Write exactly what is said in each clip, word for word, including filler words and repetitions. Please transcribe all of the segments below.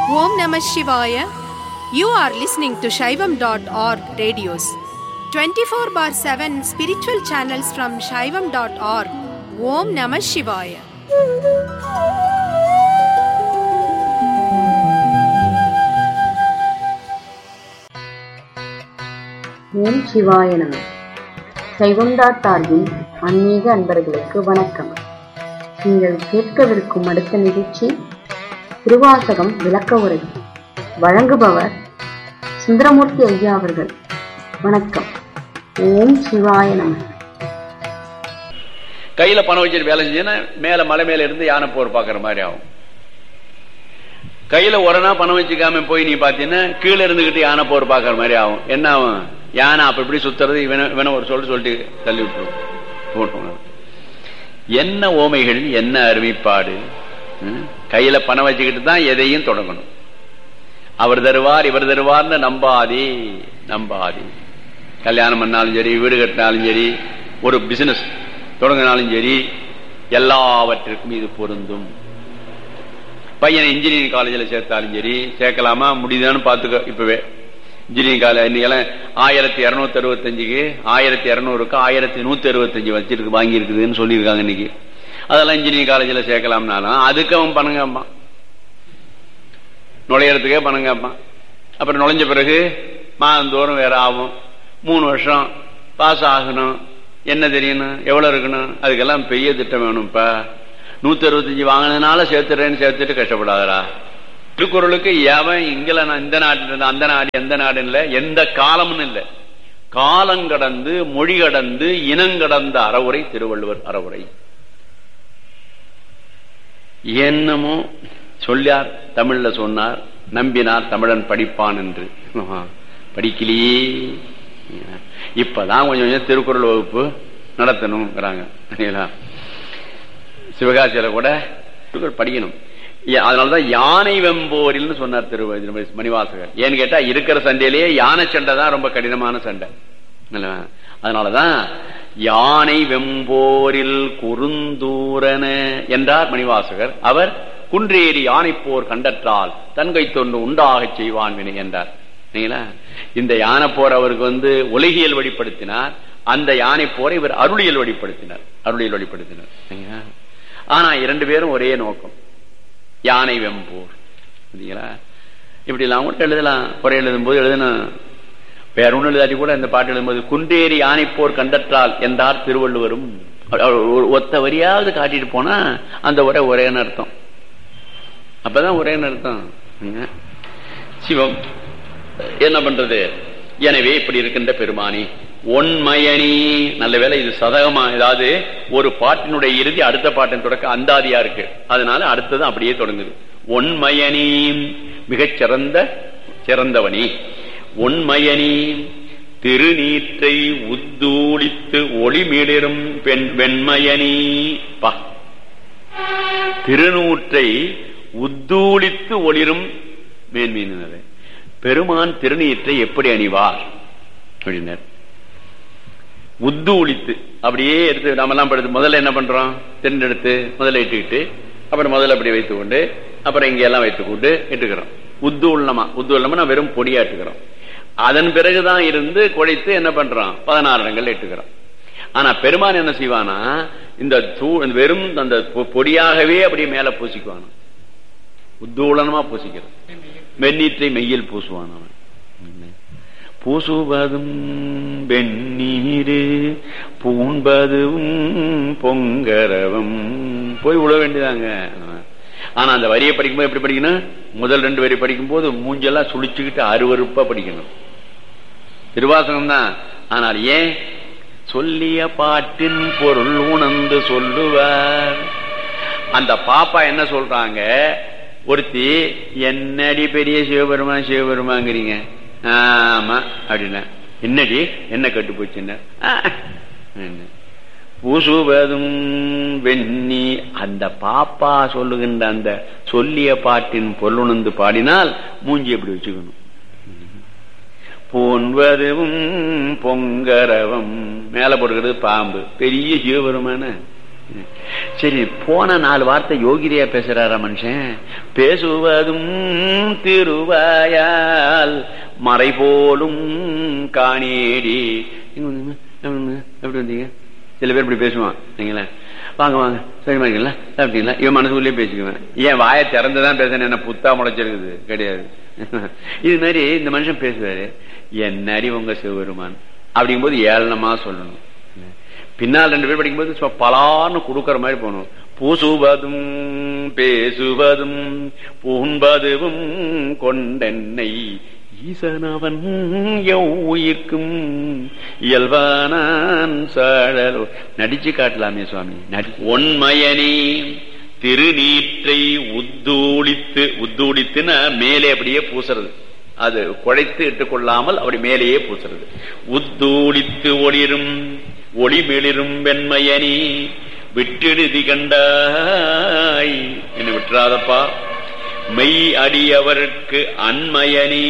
Om Namah Shivaya. You are listening to Shaivam dot org radios. twenty-four bar seven spiritual channels from Shaivam dot org. Om Namah Shivaya. ஓம் சிவாய நம. சைவம் dot ஆர்கின் ஆன்மீக அன்பர்களுக்கு வணக்கம். நீங்கள் கேட்கவிருக்கும் அடுத்த நிகழ்ச்சி திருவாசகம் விளக்க உரை. வழங்குபவர் சுந்தரமூர்த்தி ஐயா அவர்கள். வணக்கம். ஓம் சிவாய நம. கையில பணம் வச்சுட்டு வேலை செஞ்சீங்கன்னா மேல மலை மேல இருந்து யானை போர் பாக்குற மாதிரி ஆகும். கையில ஒரணா பணம் வச்சுக்காம போய் நீ பாத்தீங்கன்னா கீழே இருந்துகிட்டு யானை போர் பாக்குற மாதிரி ஆகும். என்ன ஆகும்? யானை அப்படி இப்படி சுத்துறது இவன ஒரு சொல்லு சொல்லிட்டு தள்ளி விட்டுரும். என்ன ஓமைகள், என்ன அறிவிப்பாடு. கையில பணம் வச்சுக்கிட்டு தான் எதையும் தொடங்கணும். அவர் தருவார் இவர் தருவார்னு நம்பாதே நம்பாதே. கல்யாணம் பண்ணாலும் சரி, வீடு கட்டினாலும் சரி, ஒரு பிசினஸ் தொடங்கினாலும் சரி, எல்லாவற்றிற்கும் இது பொருந்தும். பையனை இன்ஜினியரிங் காலேஜில் சேர்த்தாலும் சரி, சேர்க்கலாமா முடியுதான்னு பார்த்துக்க. இப்பவே இன்ஜினியரிங் காலேஜ் இன்னைக்கெல்லாம் ஆயிரத்தி இருநூத்தி அறுபத்தி அஞ்சுக்கு ஆயிரத்தி இருநூறுக்கு ஆயிரத்தி நூத்தி அறுபத்தி அஞ்சு வச்சிருக்கு வாங்கி இருக்குதுன்னு சொல்லியிருக்காங்க இன்னைக்கு. அதெல்லாம் இன்ஜினியரிங் காலேஜில் சேர்க்கலாம்னாலும் அதுக்கு அவன் பணம் கேட்பான், நுழையறதுக்கே பணம் கேட்பான். அப்புறம் நுழைஞ்ச பிறகு மாதந்தோறும் வேற ஆகும். மூணு வருஷம் பாஸ் ஆகணும். என்ன தெரியணும், எவ்வளவு இருக்கணும், அதுக்கெல்லாம் பெரிய திட்டம் வேணும். இப்ப நூத்தி அறுபத்தி அஞ்சு வாங்கினதுனால சேர்த்துறேன்னு சேர்த்துட்டு கஷ்டப்படாதரா. திருக்குறளுக்கு எவன் இங்கல இந்த நாட்டு அந்த நாடு எந்த நாடு இல்ல, எந்த காலம்னு இல்ல, காலங்கடந்து மொழி கடந்து இனங்கடந்த அறவுரை திருவள்ளுவர் அறவுரை. என்னமோ சொல்லார், தமிழ்ல சொன்னார், நம்பினார் தமிழன் படிப்பான் என்று. படிக்கலையே. இப்பதான் கொஞ்சம் கொஞ்சம் திருக்குறள் வகுப்பு நடத்தணும்ங்கிறாங்க. சிவகாசியில கூட படிக்கணும். அதனாலதான் யானை வெம்போரில் சொன்னார் திரு மணிவாசகர். ஏன்னு கேட்டா இருக்கிற சண்டையிலேயே யானை சண்டை தான் ரொம்ப கடினமான சண்டை. அதனாலதான் யானை வெம்போரில் குறுந்தூரன என்றார் மணிவாசகர். அவர் குன்றேறி யானை போர் கண்டற்றால் தன்கை தொண்டு உண்டாக செய்வான் வினை என்றார். இந்த யானை போர் அவருக்கு வந்து உலகியல் வெளிப்படுத்தினார், அந்த யானை போரை இவர் அருளியல் வெளிப்படுத்தினார் அருளியல் வெளிப்படுத்தினார். ஆனா இரண்டு பேரும் ஒரே நோக்கம், யானை வெம்போர். இப்படி எல்லாம் கூட எழுதலாம். குறை எழுதும் போது எழுதணும், வேற ஒண்ணு எழுதாட்டி கூட இந்த பாட்டு எழுதும்போது குன்றேறி யானை போர் கண்டற்றால் என்றார் திருவள்ளுவரும். ஒத்த வரியாவது காட்டிட்டு போனா அந்த ஒரே ஒரே அர்த்தம். அப்பதான் ஒரே அர்த்தம். சிவம் என்ன பண்றது? எனவே இப்படி இருக்கின்ற பெருமானி ஒன்மயனி. நல்ல வேலை இது சதகமா, ஏதாவது ஒரு பாட்டினுடைய இறுதி அடுத்த பாட்டின் தொடக்க அந்தாதியா இருக்கு. அதனால அடுத்தது அப்படியே தொடங்குது. ஒன்மயனி மிகச் சிறந்த சிறந்தவனி. ஒன்மயனி திருநீற்றை உத்தூளித்து ஒளிமிளிரும் பெண் வெண்மயனி. பா, திருநூற்றை உத்தூளித்து ஒளிரும் மேன்மீனது. பெருமான் திருநீற்றை எப்படி அணிவார் அப்படின்னார். உத்தூளித்து அப்படியே எடுத்து நாம எல்லாம் படுத்து முதல்ல என்ன பண்றோம், தென்னெடுத்து முதல்ல இட்டுக்கிட்டு அப்புறம் முதல்ல அப்படி வைத்துக் கொண்டு அப்புறம் இங்க எல்லாம் வைத்துக் கொண்டு இட்டுக்கிறோம். உத்தூள்ளமா உத்தூள்ளமா வெறும் பொடியா இட்டுக்கிறோம். அதன் பிறகுதான் இருந்து குழைத்து என்ன பண்றோம், பதினாறு இடங்கள் இட்டுக்கிறோம். ஆனா பெருமான் என்ன செய்வானா, இந்த வெறும் அந்த பொடியாகவே அப்படியே மேல பூசிக்குவானா, உத்தூளனமா பூசிக்கிறது. வெந்நீற்றை மெய்யில் பூசுவான் அவன். பூசுவதும் வெந்நீரு பூண்பதும் பொங்கரவம் போய் விழ வேண்டியதாங்க. ஆனா அந்த வரியை படிக்கும்போது எப்படி படிக்கணும், முதல் ரெண்டு வரி படிக்கும் போது மூஞ்செல்லாம் சுழிச்சுக்கிட்டு அருவருப்பா படிக்கணும். திருவாசகம் தான். ஆனால் ஏன் சொல்லிய பாட்டின் பொருள் உணர்ந்து சொல்லுவார். அந்த பாப்பா என்ன சொல்றாங்க, ஒருத்தி என்னடி பெரிய சிவபெருமான் சிவபெருமாங்கிறீங்க, ஆமா அப்படின்னா என்னடி என்ன கட்டு போச்சுன்னா பூசுவதும் வெண்ணி. அந்த பாப்பா சொல்லுகின்ற அந்த சொல்லிய பாட்டின் பொருளுணர்ந்து பாடினால் மூஞ்சி எப்படி வச்சுக்கணும். பூண்வதும் பொங்கரவம் மேல போடுகிறது பாம்பு, பெரிய சிவபெருமான சரி, போன நாலு வார்த்தை யோகிதையா பேசுறாரா மனுஷன்? பேசுவதும் திருவாயால் மறை போலும் காணேடி. எப்படி வந்தீங்க? சில பேர் இப்படி பேசுவான். நீங்களா வாங்க வாங்க சரிமா இருக்கீங்களா அப்படிங்களா? இவன் மனசுக்குள்ளேயே பேசிக்குவேன். ஏன் வாயை திறந்துதான் பேசுறேன், என்ன புத்தா முளைச்சிருக்குது கிடையாது. இது மாதிரி இந்த மனுஷன் பேசுவாரு, என்ன அறிவு உங்க சிவபெருமான் அப்படிங்கும் போது ஏளனமா சொல்லணும். பின்னால் ரெண்டு பேர் படிக்கும்போது பலான்னு கொடுக்கற மாதிரி போகணும். பூசுவதும் பேசுவதும் பூண்பதுவும் கொண்டென்னை ஈசனவன் உயிர்க்கும் இயல்பானான் சாழலோ. நடிச்சு காட்டலாமே சுவாமி. ஒன்மயனே திருநீற்றை உத்தூளித்து, உத்தூளித்துன்னா மேலே அப்படியே பூசுறது, அது குழைத்து இட்டுக் கொள்ளாமல் அப்படி மேலேயே பூசுறது. உத்தூளித்து ஒளிரும் ஒளிமிளிரும் வெண்மையனி விட்டெழுதி கண்டாய், என்ன விட்டுறாதப்பா. மெய் அடியவருக்கு அன்மயனி,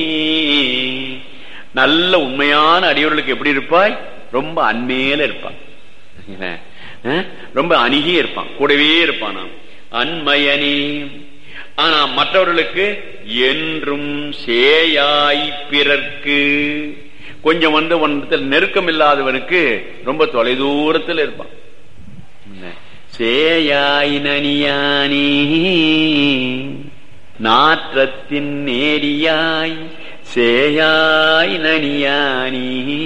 நல்ல உண்மையான அடியவர்களுக்கு எப்படி இருப்பாய்? ரொம்ப அண்மையில இருப்பான், ரொம்ப அணுகியே இருப்பான், கூடவே இருப்பான். அன்மயனி. ஆனா மற்றவர்களுக்கு என்றும் சேயாய் பிறர்க்கு, கொஞ்சம் வந்து ஒன்றத்தில் நெருக்கம் இல்லாதவனுக்கு ரொம்ப தொலைதூரத்தில் இருப்பான். சேயாய் நனியானி நாற்றத்தின் நேரியாய் சேயாய் நனியானி.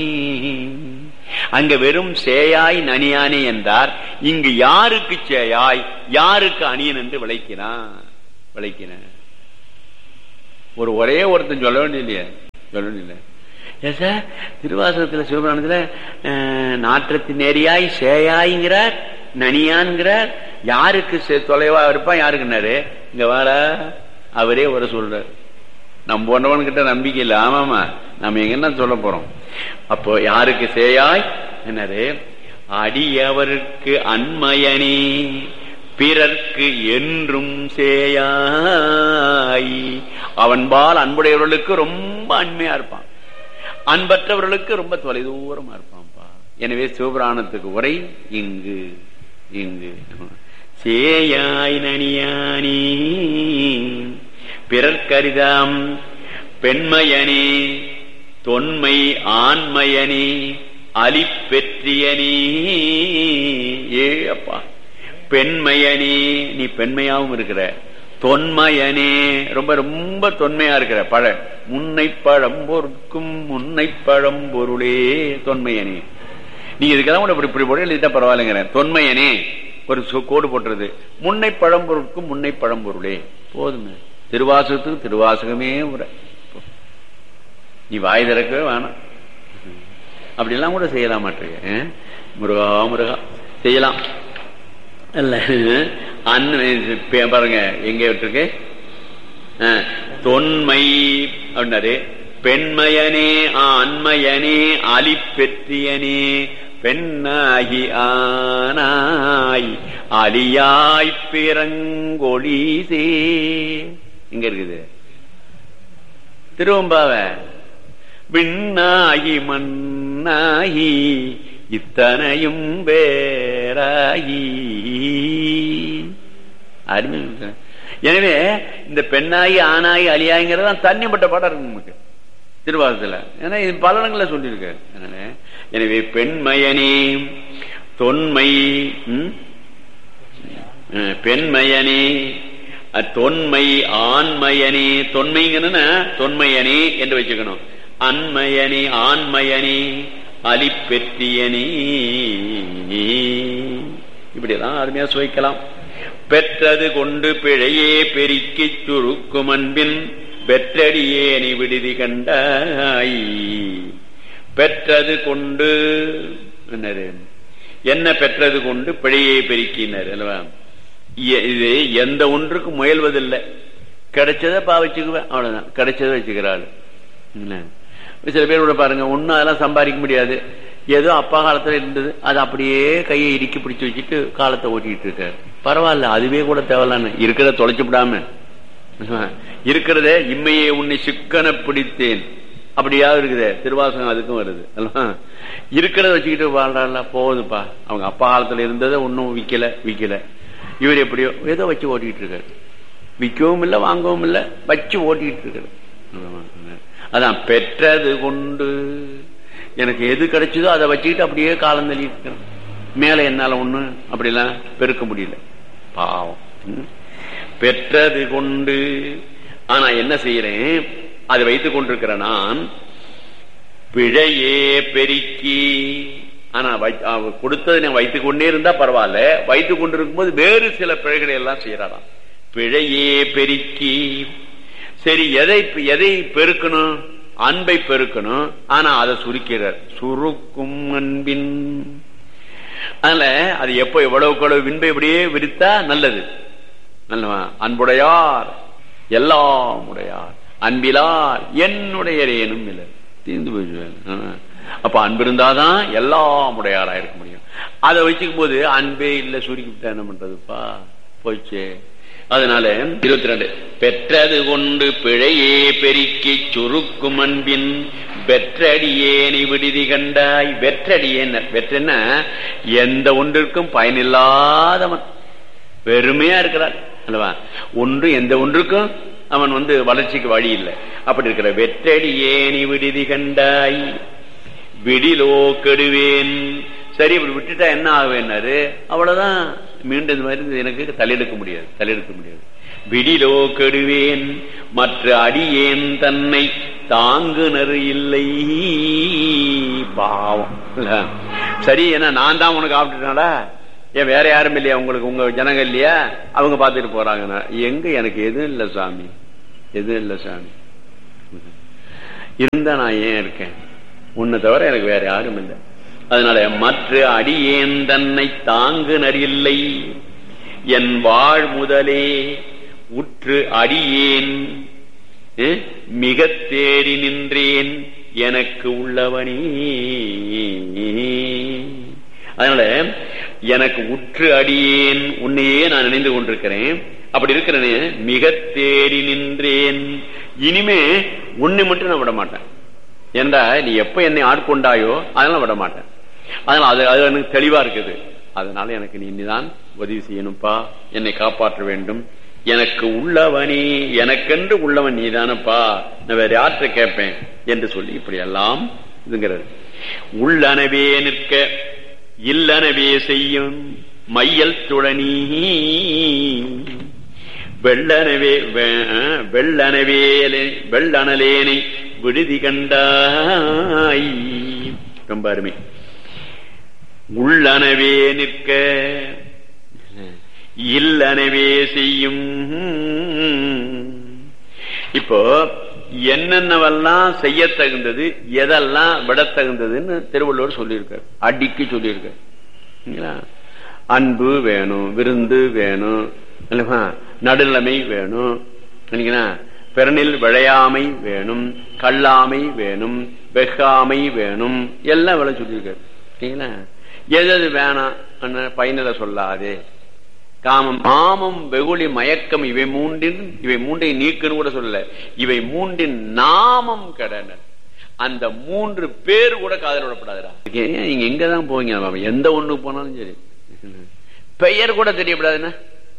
அங்க வெறும் சேயாய் நனியானி என்றார். இங்கு யாருக்கு சேயாய் யாருக்கு அணியன் என்று விளைக்கிறான் விளைக்கிறான் ஒரு ஒரே ஒருத்தன் சொல்ல வேண்டிய சொல்ல வேண்டிய சார். திருவாசகத்துல சிவபுராணத்துல நாற்றத்தின் நேரியாய் சேயாய்ங்கிறார், நனியான்கிறார். யாருக்கு தொலைவா இருப்பான் யாருக்குன்னாரு? இங்க வார அவரே வர சொல்றார். நம்ம போன்றவன் கிட்ட நம்பிக்கை இல்லை. ஆமாமா, நம்ம எங்க என்ன சொல்ல போறோம்? அப்போ யாருக்கு சேயாய் என்னரு? அடியவருக்கு அன்மயனி பிறர்க்கு என்றும் சேயாய். அவன்பால் அன்புடையவர்களுக்கு ரொம்ப அண்மையா இருப்பான், அன்பற்றவர்களுக்கு ரொம்ப தொலைதூரமா இருப்பான்ப்பா. எனவே சிவபுராணத்துக்கு உரை இங்கு இங்கு சேயாய் நனியானி பிறர்க்கரிதாம் பெண்மையனி தொன்மை ஆண்மையனி அலிப்பெற்றியனி. ஏ அப்பா, பெண்மையனி நீ பெண்மையாவும் இருக்கிற, தொன்மையனே ரொம்ப ரொம்ப தொன்மையா இருக்கிற. பழ முன்னை பழம் பொருட்கும் முன்னை பழம் பொருளே தொன்மையனே. நீ இதுக்கெல்லாம் கூட இப்படி போட எழுதிட்டா பரவாயில்லைங்கிற. தொன்மையனே ஒரு கோடு போட்டுறது. முன்னை பழம் பொருட்கும் முன்னை பழம் பொருளே போதுமே. திருவாசகத்துக்கு திருவாசகமே உரை. நீ வாய் திறக்கவே வேணாம். அப்படி எல்லாம் கூட செய்யலாம் மாட்டிருக்க. முருகா முருகா செய்யலாம் அல்ல. பாருங்க எங்க விட்டுருக்கு தொன்மை அப்படின்னாரு. பெண்மையனே ஆண்மையனே அலிப்பெற்றியனே பெண்ணாகி ஆனாய் அலியாய் பிறங்கொழிசே. இங்க இருக்குது திருவம்பாவ. விண்ணாகி மண்ணாகி இத்தனையும் வேறாகி. அருமை. எனவே இந்த பெண்ணாகி ஆனாகி அலியாங்கிறதா தண்ணிப்பட்ட பாடம் இருக்கு நமக்கு திருவாசகத்துல. ஏன்னா இது பல இடங்கள்ல சொல்லியிருக்காரு. எனவே பெண்மயனே தொன்மை பெண்மயனே தொன்மை ஆண்மயனே. தொன்மைங்கன்னா தொன்மையனே என்று வச்சுக்கணும். அன்மயனே ஆண்மயனே அலிப்பெற்றியனே. இப்படிதான் அருமையா சுவைக்கலாம். பெற்றது கொண்டு பிழையே பெருக்கி சுருக்கும் அன்பின் பெற்றடியே நீ விடுதி கண்டாய். பெற்றது கொண்டு என்ன பெற்றது கொண்டு பிழையை பெருக்கினார் அல்லவா? இது எந்த ஒன்றுக்கு முயல்வதில்லை. கிடைச்சதை பா வச்சுக்குவேன், அவ்வளவுதான். கிடைச்சதை வச்சுக்கிறாள். சில பேர் கூட பாருங்க, ஒன்னும் அதெல்லாம் சம்பாதிக்க முடியாது. ஏதோ அப்பா காலத்துல இருந்தது, அது அப்படியே கையை இறுக்கி பிடிச்சு வச்சுட்டு காலத்தை ஓட்டிட்டு இருக்காரு. பரவாயில்ல, அதுவே கூட தேவையில்லான்னு இருக்கிறத தொலைச்சு விடாம இருக்கிறத இம்மையே உன்னை சிக்கன பிடித்தேன் அப்படியா இருக்குது திருவாசகம், அதுக்கும் வருது. இருக்கிறத வச்சுக்கிட்டு வாழ்றா போகுதுப்பா. அவங்க அப்பா காலத்துல இருந்ததை ஒன்னும் விக்கல விக்கல இவர் எப்படியோ ஏதோ வச்சு ஓட்டிட்டு இருக்காரு. விற்கவும் இல்லை வாங்கவும் இல்லை, வச்சு ஓட்டிட்டு இருக்காரு. அதான் பெற்றது கொண்டு எனக்கு எது கிடைச்சதோ அதை வச்சுக்கிட்டு அப்படியே காலம் தள்ளிட்டு இருக்கிறேன். மேல என்னால ஒண்ணு அப்படிலாம் பெருக்க முடியல, பாவம். பெற்றது கொண்டு ஆனா என்ன செய்யறேன், அதை வைத்துக் கொண்டிருக்கிற நான் பிழையே பெருக்கி. ஆனா கொடுத்தது நான் வைத்துக் கொண்டே இருந்தா பரவாயில்ல, வைத்துக் கொண்டிருக்கும் போது வேறு சில பிழைகளை எல்லாம் செய்யறாராம். பிழையே பெருக்கி. சரி, எதை எதை பெருக்கணும்? அன்பை பெருக்கணும். ஆனா அதை சுருக்கிறார். சுருக்கும் அன்பின். அதனால அது எப்போ எவ்வளவுக்கு எவ்வளவு வின்பை எப்படியே விரித்தா நல்லது. நல்லவா அன்புடையார் எல்லாம் உடையார், அன்பிலார் என்னுடைய ஏனும் இல்லை, தீர்ந்து போயிடுவேன். அப்ப அன்பு இருந்தாதான் எல்லாம் உடையாரா இருக்க முடியும். அதை வச்சுக்கும் போது அன்பே இல்லை, சுருக்கிவிட்டா என்ன பண்றதுப்பா, போயிடுச்சு. அதனால இருபத்தி ரெண்டு பெற்றது கொண்டு பிழையே பெருக்கி சுருக்கும் அன்பின் வெற்றடியேனை விடுதி கண்டாய். வெற்றடியேன் வெற்றன்னா எந்த ஒன்றிற்கும் பயனில்லாதவன், வெறுமையா இருக்கிறான் அல்லவா. ஒன்று எந்த ஒன்றுக்கும் அவன் வந்து வளர்ச்சிக்கு வழி இல்லை. அப்படி இருக்கிற வெற்றடியேனை விடுதி கண்டாய். விடிலோ கெடுவேன். சரி, இப்படி விட்டுட்டா என்ன ஆகுவேன்னாரு, அவ்வளவுதான். மீண்டும் இந்த மாதிரி எனக்கு தலையெடுக்க முடியாது தலையெடுக்க முடியாது. விடிலோ கெடுவேன் மற்ற அடியேன் தன்னை தாங்குனர் இல்லை. பாவம். சரி, ஏன்னா நான் தான் உனக்கு ஆப்பிட்டுனாடா, ஏன் வேற யாரும் இல்லையா உங்களுக்கு, உங்க ஜனங்க இல்லையா, அவங்க பார்த்துட்டு போறாங்கன்னா எங்க எனக்கு எதுவும் இல்லை சாமி, எதுவும் இல்லை சாமி. இருந்தா நான் ஏன் இருக்கேன், உன்னை தவிர எனக்கு வேற யாரும் இல்லை. அதனால மற்ற அடியேன் தன்னை தாங்குனர் இல்லை. என் வாழ் முதலே உற்று அடியேன் மிக தேடி நின்றேன் எனக்கு உள்ளவனே. அதனால எனக்கு உற்று அடியேன், உன்னையே நான் நினைந்து கொண்டிருக்கிறேன். அப்படி இருக்கிறேனே, மிக தேடி நின்றேன். இனிமே உன்னை மட்டும் நான் விட மாட்டேன். ஏண்டா நீ எப்ப என்னை ஆட்கொண்டாயோ அதெல்லாம் விட மாட்டேன். அதனால அது அது எனக்கு தெளிவா இருக்குது. அதனால எனக்கு நீ இனிதான் உதவி செய்யணும்ப்பா, என்னை காப்பாற்ற வேண்டும். எனக்கு உள்ளவனே, எனக்கென்று உள்ளவன் நீதானப்பா, நான் வேற யாற்ற கேட்பேன் என்று சொல்லி இப்படி எல்லாம் இதுங்கிறது. உள்ளனவே நிற்க இல்லனவே செய்யும் மையல் துளனி வெள்ளனவே வெள்ளனவே வெள்ளனலேனை விடுதி கண்டாய். ரொம்ப அருமை. உள்ளனவே நிற்க இல்லனவே செய்யும். இப்போ என்னென்னவெல்லாம் செய்ய தகுந்தது, எதெல்லாம் விட தகுந்ததுன்னு திருவள்ளுவர் சொல்லியிருக்கார், அடிக்கு சொல்லியிருக்கார். அன்பு வேணும், விருந்து வேணும், நடுநிலைமை வேணும், பிறனில் விளையாமை வேணும், கல்லாமை வேணும், வெகாமை வேணும், எல்லாம் விளை சொல்லியிருக்காரு. எது வேணாம் பயனில சொல்லாதே. காமம் மாமம் வெகுளி மயக்கம் இவை மூன்றின் இவை மூன்றை நீக்குன்னு கூட சொல்லல, இவை மூன்றின் நாமம் கடன. அந்த மூன்று பேர் கூட காதல் விடப்படாதுடா. நீங்க எங்கதான் போவீங்க, எந்த ஒண்ணு போனாலும் சரி பெயர் கூட தெரியப்படாதுன்னா.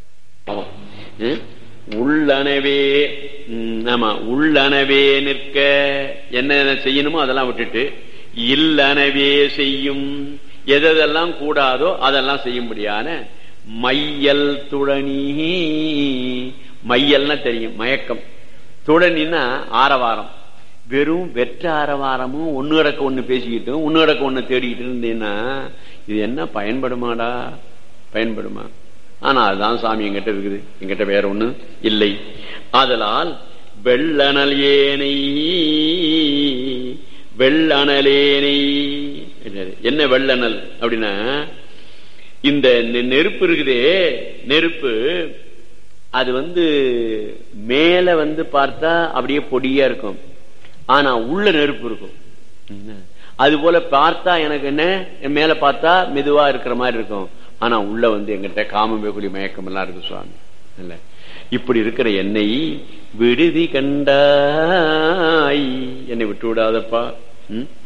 உள்ளனவே, ஆமா, உள்ளனவே நிற்க என்ன செய்யணுமோ அதெல்லாம் விட்டுட்டு இல்லனவே செய்யும், எதெல்லாம் கூடாதோ அதெல்லாம் செய்யும்படியான மையல் துளனி. மையல்னா தெரியும், மயக்கம். துளனின்னா ஆரவாரம். வெறும் வெற்ற ஆரவாரமும் ஒன்னு கிடக்க ஒண்ணு பேசிக்கிட்டும் ஒன்னு கிடக்க ஒண்ணு தேடிக்கிட்டு இருந்தீங்கன்னா இது என்ன பயன்படுமாடா, பயன்படுமா? ஆனா அதுதான் சாமி எங்கிட்ட இருக்குது, எங்கிட்ட வேற ஒண்ணு இல்லை. ஆதலால் வெள்ளனல் ஏனை வெள்ளனலேனை. என்ன வெள்ளனல் அப்படின்னா, இந்த நெருப்பு இருக்குதே, நெருப்பு அது வந்து மேல வந்து பார்த்தா அப்படியே பொடியா இருக்கும், ஆனா உள்ள நெருப்பு இருக்கும். அது போல பார்த்தா எனக்கு என்ன, மேல பார்த்தா மெதுவா இருக்கிற மாதிரி இருக்கும், ஆனா உள்ள வந்து எங்கிட்ட காமம் வெகுளி மயக்கம் எல்லாம் இருக்கு சுவாமி. இல்ல இப்படி இருக்கிற என்னை விடுதி கண்டாய், என்னை விட்டு விடாதப்பா. ம்